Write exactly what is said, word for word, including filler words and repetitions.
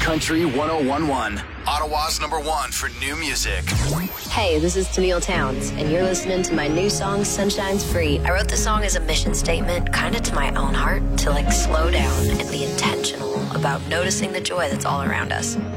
Country one oh one point one. Ottawa's number one for new music. Hey, this is Tennille Towns, and you're listening to my new song, Sunshine's Free. I wrote the song as a mission statement, kind of to my own heart, to like slow down and be intentional about noticing the joy that's all around us.